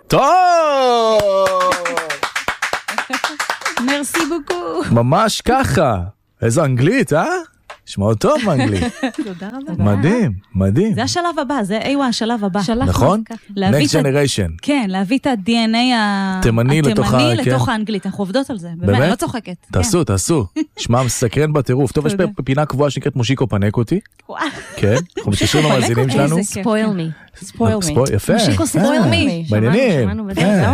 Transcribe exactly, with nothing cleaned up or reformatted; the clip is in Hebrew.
טוב! מרסי בוקו. ממש ככה. איזו אנגלית, אה? שמעו טוב באנגלית. תודה רבה. מדהים, מדהים. זה השלב הבא, זה איווה השלב הבא. נכון? Next generation. כן, להביא את ה-די אן איי התימני לתוך האנגלית. אנחנו עובדות על זה. באמת? אני לא צוחקת. תעשו, תעשו. שמע מסקרן בטירוף. טוב, יש פינה קבועה שנקראת מושיקו פנק אותי. כן, אנחנו מתקשרים למאזינים שלנו. ספויל מי. ספויל מי. יפה. מושיקו ספויל מי. בעניינים.